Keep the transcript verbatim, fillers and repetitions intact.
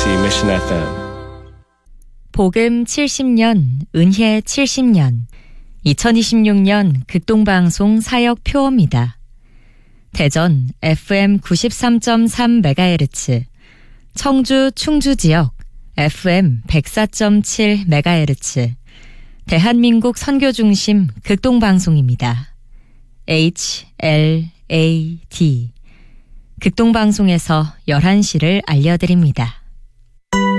케이비에스 Mission 에프엠. 복음 칠십 년, 은혜 칠십 년, 이천이십육 년 극동방송 사역 표어입니다. 대전 에프엠 구십삼 점 삼 메가헤르츠, 청주 충주 지역 에프엠 백사 점 칠 메가헤르츠, 대한민국 선교중심 극동방송입니다. 에이치 엘 에이 디 극동방송에서 열한 시를 알려드립니다.